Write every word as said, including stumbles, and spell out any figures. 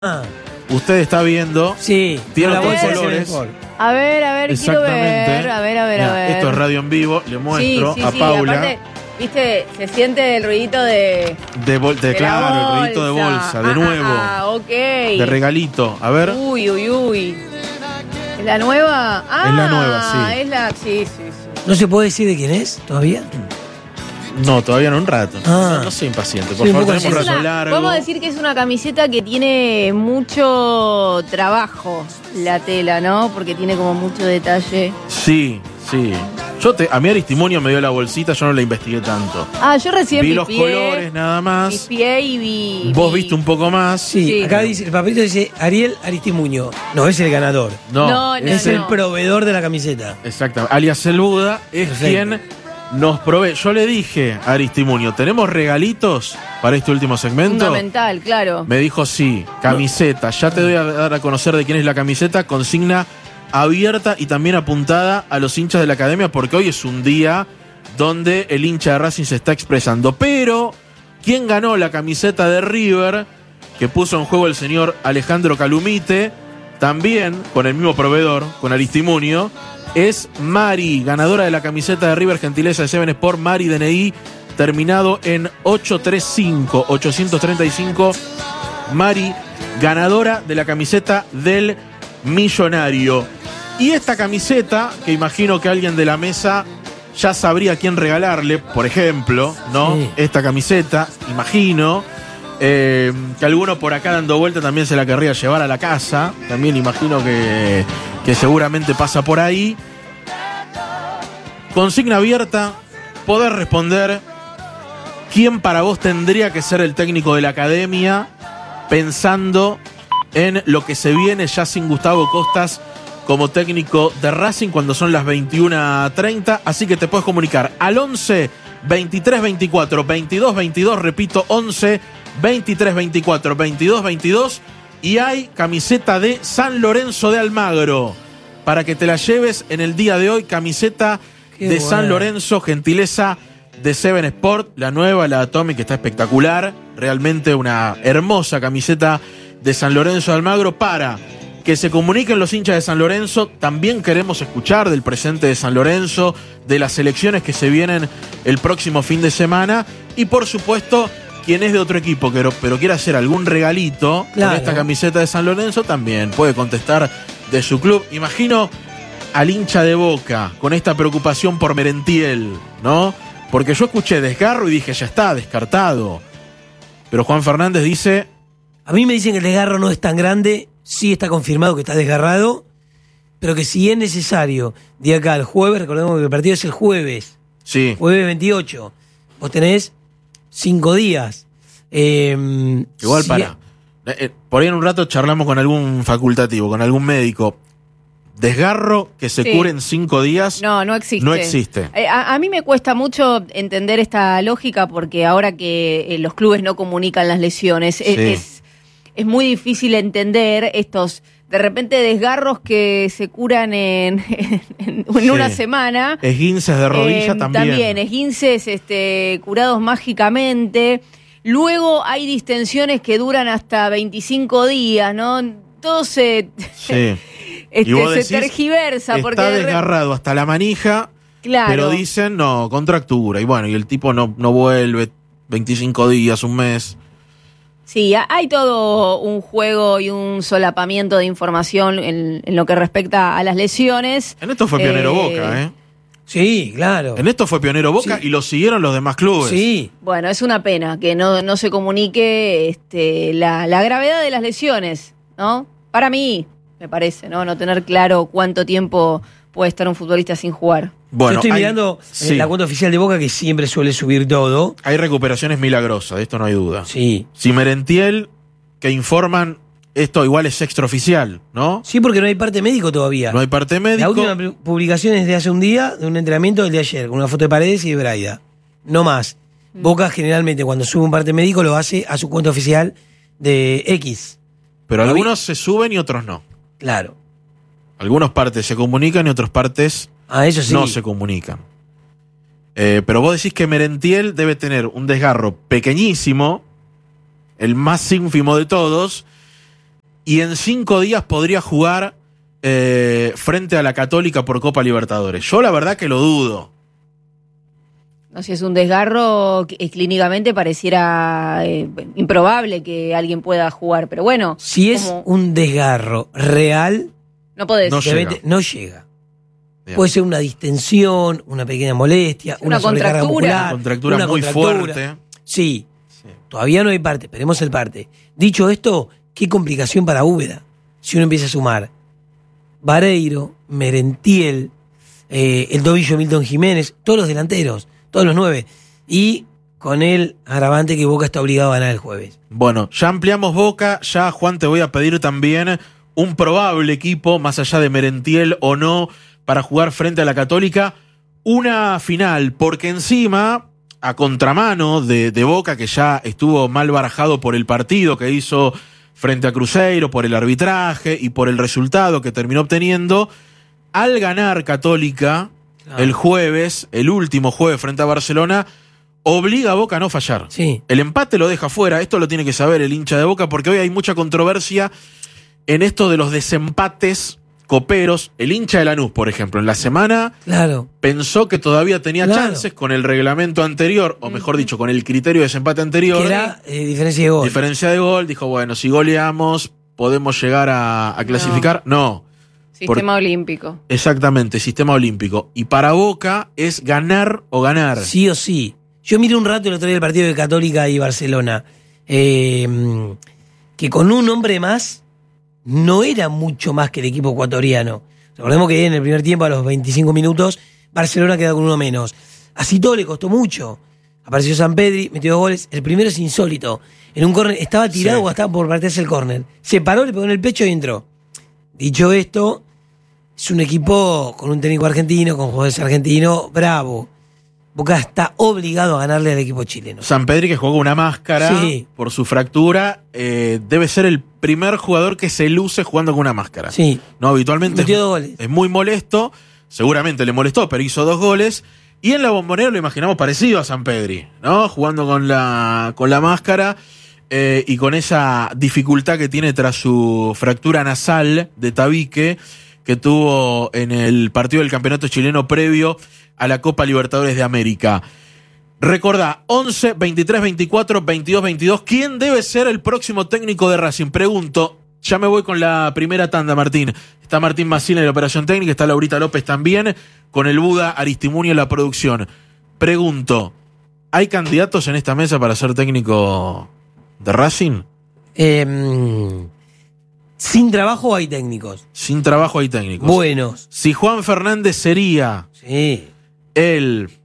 Ah, Usted está viendo. sí. Tiene con la otros bolsa de colores. Sebesport. A ver, a ver, quiero Exactamente. ver. A ver, a ver, Mirá, a ver. Esto es radio en vivo. Le muestro sí, sí, a sí, Paula. Aparte, viste, se siente el ruidito de. de, bol- de- de claro, la el ruidito de bolsa, de Ah, nuevo. Ah, ah, ok. De regalito. A ver. Uy, uy, uy. ¿Es la nueva? Ah, Es la nueva, sí. Es la. Sí, sí, sí. ¿No se puede decir de quién es todavía? No, todavía no un rato. Ah. No, no sea impaciente, por Sí, un favor, poco tenemos así. rato Una- largo. Vamos a decir que es una camiseta que tiene mucho trabajo la tela, ¿no? Porque tiene como mucho detalle. Sí, sí. Yo te, a mí Aristimonio me dio la bolsita, yo no la investigué tanto. Ah, yo recién Vi los pipié, colores nada más. pipié y vi. Vos vi- viste un poco más. Sí, Sí. acá dice, el papelito dice Ariel Aristimuño. No, es el ganador. No, No, no, es el- el proveedor de la camiseta. Exactamente. Alias el Buda es Perfecto. quien nos provee. Yo le dije a Aristimonio, ¿tenemos regalitos para este último segmento? Fundamental, claro. Me dijo sí, camiseta. Ya te doy a dar a conocer de quién es la camiseta. Consigna abierta y también apuntada a los hinchas de la academia, porque hoy es un día donde el hincha de Racing se está expresando. Pero, ¿quién ganó la camiseta de River? Que puso en juego el señor Alejandro Calumite, también con el mismo proveedor, con Aristimunio, es Mari, ganadora de la camiseta de River, gentileza de Seven Sport, Mari D N I, terminado en ocho tres cinco, ochocientos treinta y cinco. Mari, ganadora de la camiseta del millonario. Y esta camiseta, que imagino que alguien de la mesa ya sabría a quién regalarle, por ejemplo, ¿no? Sí. Esta camiseta, imagino. eh, que alguno por acá dando vuelta también se la querría llevar a la casa. También imagino que, que seguramente pasa por ahí. Consigna abierta, poder responder quién para vos tendría que ser el técnico de la academia, pensando en lo que se viene ya sin Gustavo Costas como técnico de Racing cuando son las veintiuna treinta. Así que te puedes comunicar al once veintitrés veinticuatro veintidós veintidós, repito, once veintitrés veinticuatro veintidós veintidós, y hay camiseta de San Lorenzo de Almagro para que te la lleves en el día de hoy. Camiseta Qué de bueno. San Lorenzo, gentileza de Seven Sport, la nueva, la Atomic, que está espectacular. Realmente una hermosa camiseta de San Lorenzo de Almagro para que se comuniquen los hinchas de San Lorenzo. También queremos escuchar del presente de San Lorenzo, de las elecciones que se vienen el próximo fin de semana. Y por supuesto, quien es de otro equipo pero, pero quiere hacer algún regalito Claro. con esta camiseta de San Lorenzo, también puede contestar de su club. Imagino al hincha de Boca con esta preocupación por Merentiel, ¿no? Porque yo escuché desgarro y dije, ya está, descartado. Pero Juan Fernández dice, A mí me dicen que el desgarro no es tan grande. Sí está confirmado que está desgarrado. Pero que si es necesario, de acá al jueves, recordemos que el partido es el jueves. sí, Jueves veintiocho. Vos tenés cinco días. Eh, igual si- para. Eh, eh, por ahí en un rato charlamos con algún facultativo, con algún médico. Desgarro que se Sí. cure en cinco días No, no existe. no existe. Eh, A, a mí me cuesta mucho entender esta lógica porque ahora que eh, los clubes no comunican las lesiones, es, Sí. es, es muy difícil entender estos, de repente, desgarros que se curan en, en, en Sí. una semana. Esguinces de rodilla Eh, también. También, esguinces este, curados mágicamente. Luego hay distensiones que duran hasta veinticinco días, ¿no? Todo se, Sí. este, Y vos se decís, tergiversa. Está porque de re- desgarrado hasta la manija, Claro. pero dicen no, contractura. Y bueno, y el tipo no, no vuelve veinticinco días, un mes. Sí, ha- hay todo un juego y un solapamiento de información en, en lo que respecta a las lesiones. En esto fue pionero Eh, Boca, ¿eh? Sí, claro. En esto fue pionero Boca Sí. y lo siguieron los demás clubes. Sí. Bueno, es una pena que no, no se comunique este, la, la gravedad de las lesiones, ¿no? Para mí, me parece, ¿no? No tener claro cuánto tiempo puede estar un futbolista sin jugar. Bueno, Yo estoy hay- mirando eh, sí. la cuenta oficial de Boca, que siempre suele subir todo. Hay recuperaciones milagrosas, de esto no hay duda. Sí. Si Merentiel, que informan, esto igual es extraoficial, ¿no? Sí, porque no hay parte médico todavía. No hay parte La médico. última pu- publicación es de hace un día, de un entrenamiento del de ayer, con una foto de Paredes y de Braida. No más. Boca generalmente cuando sube un parte médico lo hace a su cuenta oficial de X. Pero ¿Lo vi? algunos se suben y otros no. Claro. Algunos partes se comunican y otras partes Ah, eso sí. no se comunican. Eh, pero vos decís que Merentiel debe tener un desgarro pequeñísimo, el más ínfimo de todos, y en cinco días podría jugar eh, frente a la Católica por Copa Libertadores. Yo la verdad que lo dudo. No, si es un desgarro, eh, clínicamente pareciera eh, improbable que alguien pueda jugar, pero bueno. Si es como- un desgarro real, No podés. No de llega. veinte no llega. Bien. Puede ser una distensión, una pequeña molestia, Una una, sobrecarga contractura. muscular. Una contractura una muy contractura. fuerte. Sí, Sí. todavía no hay parte, esperemos el parte. Dicho esto, qué complicación para Úbeda. Si uno empieza a sumar Vareiro, Merentiel, eh, el tobillo Milton Jiménez, todos los delanteros, todos los nueve. Y con el agravante que Boca está obligado a ganar el jueves. Bueno, ya ampliamos Boca. Ya, Juan, te voy a pedir también un probable equipo, más allá de Merentiel o no, para jugar frente a la Católica. Una final, porque encima, a contramano de, de Boca, que ya estuvo mal barajado por el partido que hizo frente a Cruzeiro, por el arbitraje y por el resultado que terminó obteniendo, al ganar Católica Claro. el jueves, el último jueves frente a Barcelona, obliga a Boca a no fallar. Sí. El empate lo deja fuera, esto lo tiene que saber el hincha de Boca, porque hoy hay mucha controversia en esto de los desempates coperos. El hincha de Lanús, por ejemplo, en la semana Claro. pensó que todavía tenía Claro. chances con el reglamento anterior, o mejor dicho, con el criterio de desempate anterior. Que era eh, diferencia de gol. Diferencia de gol, dijo, bueno, si goleamos, ¿podemos llegar a, a clasificar? No. Sistema olímpico. Exactamente, sistema olímpico. Y para Boca es ganar o ganar. Sí o sí. Yo miré un rato el otro día el partido de Católica y Barcelona. eh, que con un hombre más no era mucho más que el equipo ecuatoriano. Recordemos que en el primer tiempo, a los veinticinco minutos, Barcelona queda con uno menos. Así todo le costó mucho. Apareció Sampedri, metió dos goles. El primero es insólito. En un córner, estaba tirado Sí. cuando estaba por partirse el córner. Se paró, le pegó en el pecho y entró. Dicho esto, es un equipo con un técnico argentino, con jugadores argentinos, bravo. Boca está obligado a ganarle al equipo chileno. San Pedri, que jugó con una máscara Sí. por su fractura, eh, debe ser el primer jugador que se luce jugando con una máscara. Sí. No, habitualmente Metió es, dos goles. es muy molesto, seguramente le molestó, pero hizo dos goles. Y en la Bombonera lo imaginamos parecido a San Pedri, ¿no? Jugando con la, con la máscara eh, y con esa dificultad que tiene tras su fractura nasal de tabique que tuvo en el partido del campeonato chileno previo a la Copa Libertadores de América. Recordá, once, veintitrés, veinticuatro, veintidós, veintidós. ¿Quién debe ser el próximo técnico de Racing? Pregunto. Ya me voy con la primera tanda, Martín. Está Martín Massina en la operación técnica, está Laurita López también, con el Buda Aristimuño en la producción. Pregunto, ¿hay candidatos en esta mesa para ser técnico de Racing? Eh, sin trabajo hay técnicos. Sin trabajo hay técnicos. Buenos. Si Juan Fernández sería Sí. el